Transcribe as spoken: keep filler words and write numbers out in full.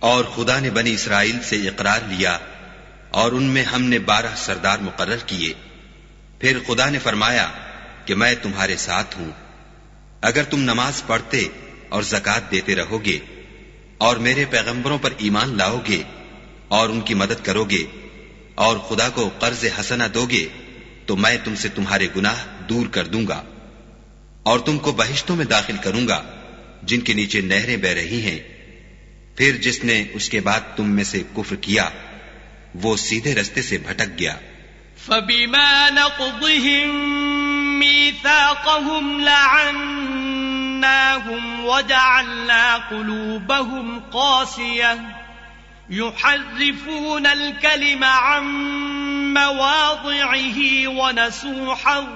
और खुदा ने बनी इसराइल से इकरार लिया और उनमें हमने बारह सरदार मुकर्रर किए। फिर खुदा ने फरमाया कि मैं तुम्हारे साथ हूं। अगर तुम नमाज पढ़ते और ज़कात देते रहोगे और मेरे पैगंबरों पर ईमान लाओगे और उनकी मदद करोगे और खुदा को कर्ज हसना दोगे तो मैं तुमसे तुम्हारे गुनाह दूर कर दूंगा और तुमको बहिश्तों में दाखिल करूंगा जिनके नीचे नहरें बह रही हैं। फिर जिसने उसके बाद तुम में से कुफ्र किया वो सीधे रास्ते से भटक गया। फबिमा नक़दिहिम मीसाक़हुम लअन्नाहुम वजअलना क़ुलूबहुम क़ासियह युहर्रिफून अल-कलिम अन मवादि'iही वनसू